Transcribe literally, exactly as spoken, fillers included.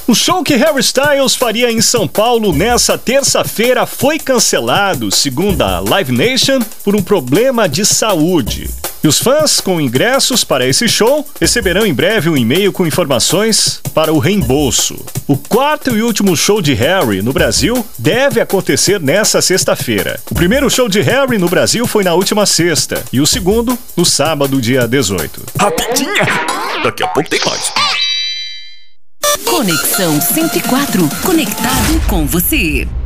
O show que Harry Styles faria em São Paulo nessa terça-feira foi cancelado, segundo a Live Nation, por um problema de saúde. E os fãs com ingressos para esse show receberão em breve um e-mail com informações para o reembolso. O quarto e último show de Harry no Brasil deve acontecer nessa sexta-feira. O primeiro show de Harry no Brasil foi na última sexta e o segundo no sábado, dia dezoito. Rapidinha! Daqui a pouco tem mais. Conexão cento e quatro, conectado com você.